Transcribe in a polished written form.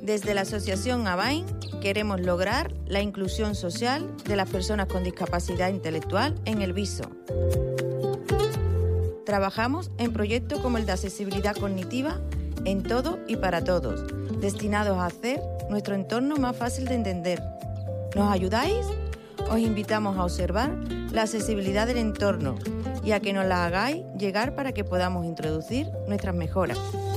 Desde la Asociación ABAIN queremos lograr la inclusión social de las personas con discapacidad intelectual en el viso. Trabajamos en proyectos como el de accesibilidad cognitiva en todo y para todos, destinados a hacer nuestro entorno más fácil de entender. ¿Nos ayudáis? Os invitamos a observar la accesibilidad del entorno y a que nos la hagáis llegar para que podamos introducir nuestras mejoras.